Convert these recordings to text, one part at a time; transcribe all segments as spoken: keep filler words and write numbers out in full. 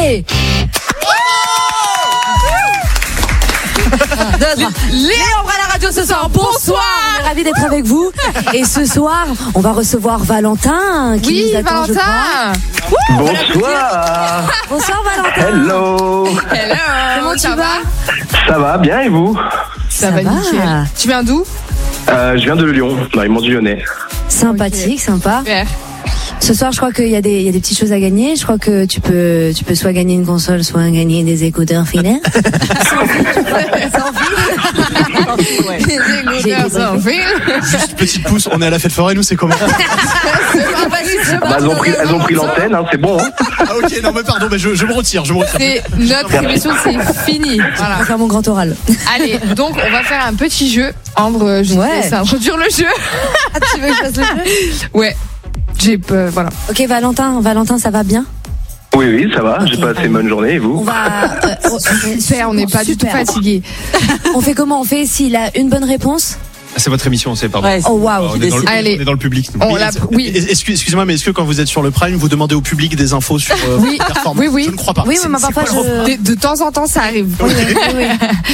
Allez. Léon à la radio ce soir. Bonsoir. On est ravis d'être avec vous. Et ce soir, on va recevoir Valentin qui oui, nous attend, Valentin. je crois. Bonsoir. Bonsoir Valentin. Hello. Hello. Comment tu ça vas? Ça va bien et vous? Ça, Ça va va. nickel. Tu viens d'où? euh, Je viens de Lyon, dans les Monts du Lyonnais. Sympathique, Okay. sympa. Super. Ce soir, je crois qu'il y a des, il y a des petites choses à gagner. Je crois que tu peux, tu peux soit gagner une console, soit gagner des écouteurs filaires. Sans fil, je crois. Sans fil. Ouais. Les écouteurs sans fil. Juste petite pouce, on est à la fête foraine, nous c'est comment? Bah, elles, ont pris, elles ont pris l'antenne, hein, c'est bon. Hein. Ah ok, non mais pardon, mais je, je me retire, je me retire. C'est notre émission, c'est fini. On Voilà. va faire mon grand oral. Allez, donc on va faire un petit jeu. Ambre, je Ouais. te laisse introduire le jeu. Tu veux que je fasse le jeu? Ouais. J'ai peur, voilà. Ok, Valentin, Valentin, ça va bien? Oui, oui, ça va. Ok. J'ai passé une bonne journée et On vous? va. euh, oh, Super, on n'est pas du tout super. fatigué. On fait comment? On fait s'il a une bonne réponse? Ah, c'est votre émission, c'est pardon. Ouais, Oh waouh. on, est dans le, Allez. on est dans le public. On Mais l'a- est-ce- oui. est- excuse- Excusez-moi, mais est-ce que quand vous êtes sur le Prime, vous demandez au public des infos sur euh, Oui. vos performances? Oui, oui. Je ne crois pas. Oui, C'est- mais c'est parfois quoi le refrain je. De, de temps en temps, ça arrive. Oui, oui, oui.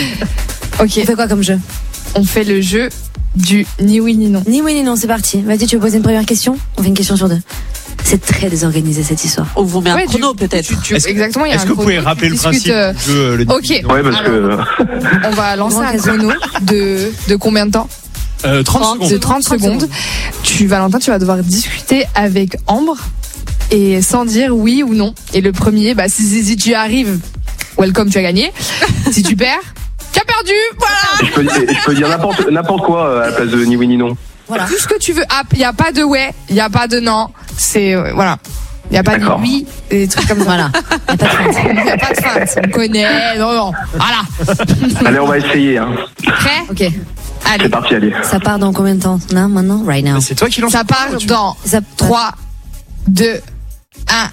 Ok, On fait quoi comme jeu? on fait le jeu du ni oui ni non. Ni oui ni non, c'est parti. Vas-y, tu veux poser une première question? On fait une question sur deux. C'est très désorganisé cette histoire. On vous met un Ouais, chrono tu- peut-être. tu- tu- Est-ce que- Exactement, il y a Est-ce un que vous pouvez chrono. rappeler le Tu discutes, principe euh, du jeu euh, le Ok. Ouais, parce que. On va lancer Grand un casino. chrono de, de combien de temps? euh, trente De secondes. trente secondes. Tu, Valentin, tu vas devoir discuter avec Ambre et sans dire oui ou non. Et le premier, bah, si, si, si tu arrives, welcome, tu as gagné. Si tu perds, tu as perdu. Voilà. Je peux, je peux dire n'importe n'importe quoi euh, à la place de ni oui ni non. Voilà. Tout ce que tu veux. Ah, il n'y a pas de ouais, il n'y a pas de non. C'est, euh, voilà. Il n'y a pas de D'accord. oui, et des trucs comme ça. Voilà. Y a pas de feinte. Il n'y a pas de feinte. On connaît. Non, non. Voilà. Allez, on va essayer. Hein. Prêt? Ok. Allez. C'est parti, allez. Ça part dans combien de temps? Là, maintenant? Right now. C'est toi qui lance. Ça part dans Ça- trois, deux, un.